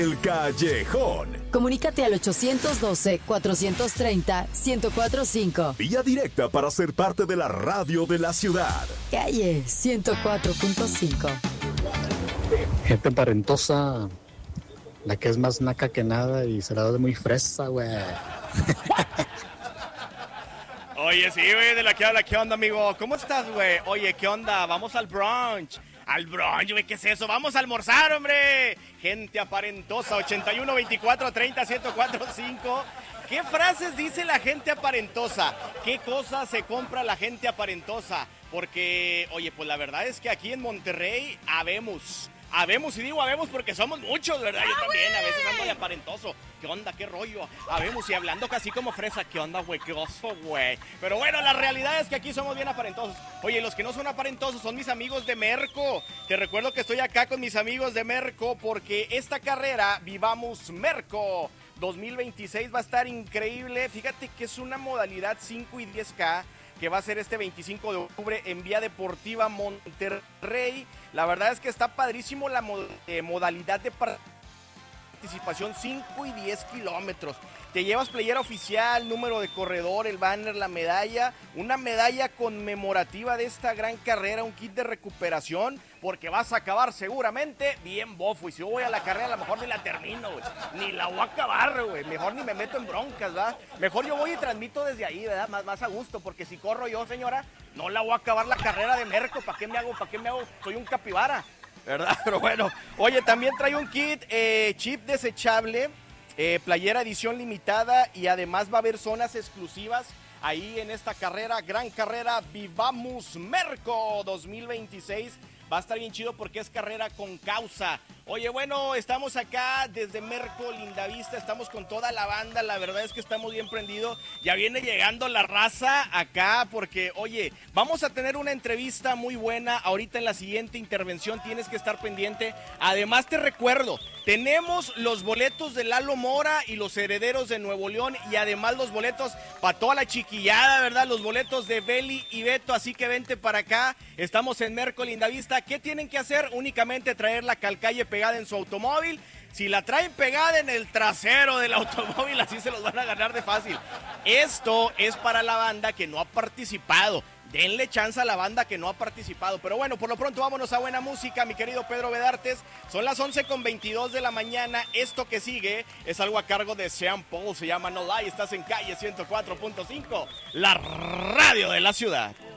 El Callejón. Comunícate al 812-430-1045. Vía directa para ser parte de la radio de la ciudad. Calle 104.5. Gente aparentosa, la que es más naca que nada y se la da de muy fresa, güey. Oye, sí, güey, de la que habla, ¿qué onda, amigo? ¿Cómo estás, güey? Oye, ¿qué onda? Vamos al brunch. Al brunch, güey, ¿qué es eso? ¡Vamos a almorzar, hombre! Gente aparentosa, 81 24 30 1045. ¿Qué frases dice la gente aparentosa? ¿Qué cosas se compra la gente aparentosa? Porque, oye, pues la verdad es que aquí en Monterrey habemos, y digo habemos porque somos muchos, ¿verdad? Yo también, a veces ando de aparentoso. ¿Qué onda? ¿Qué rollo? Habemos y hablando casi como fresa. ¿Qué onda, güey? ¿Qué oso, güey? Pero bueno, la realidad es que aquí somos bien aparentosos. Oye, los que no son aparentosos son mis amigos de Merco. Te recuerdo que estoy acá con mis amigos de Merco porque esta carrera, Vivamos Merco 2026, va a estar increíble. Fíjate que es una modalidad 5 y 10K que va a ser este 25 de octubre en Vía Deportiva Monterrey. La verdad es que está padrísimo la modalidad de participación, 5 y 10 kilómetros. Te llevas playera oficial, número de corredor, el banner, la medalla, una medalla conmemorativa de esta gran carrera, un kit de recuperación, porque vas a acabar seguramente bien bofo. Y si yo voy a la carrera, a lo mejor ni la termino, güey. Ni la voy a acabar, güey. Mejor ni me meto en broncas, ¿verdad? Mejor yo voy y transmito desde ahí, ¿verdad? Más a gusto, porque si corro yo, señora, no la voy a acabar la carrera de Merco. ¿Para qué me hago? Soy un capibara, ¿verdad? Pero bueno, oye, también trae un kit chip desechable, playera edición limitada, y además va a haber zonas exclusivas ahí en esta carrera, gran carrera Vivamos Merco 2026. Va a estar bien chido porque es carrera con causa. Oye, bueno, estamos acá desde Merco, Lindavista, estamos con toda la banda, la verdad es que estamos bien prendidos. Ya viene llegando la raza acá porque, oye, vamos a tener una entrevista muy buena ahorita en la siguiente intervención, tienes que estar pendiente. Además te recuerdo, tenemos los boletos de Lalo Mora y los Herederos de Nuevo León, y además los boletos para toda la chiquillada, ¿verdad? Los boletos de Beli y Beto, así que vente para acá. Estamos en Merco, Lindavista. ¿Qué tienen que hacer? Únicamente traer la calcalle pegada en su automóvil. Si la traen pegada en el trasero del automóvil, así se los van a ganar de fácil. Esto es para la banda que no ha participado. Denle chance a la banda que no ha participado. Pero bueno, por lo pronto vámonos a buena música, mi querido Pedro Bedartes. Son las 11:22 de la mañana. Esto que sigue es algo a cargo de Sean Paul. Se llama No Lie. Estás en calle 104.5, la radio de la ciudad.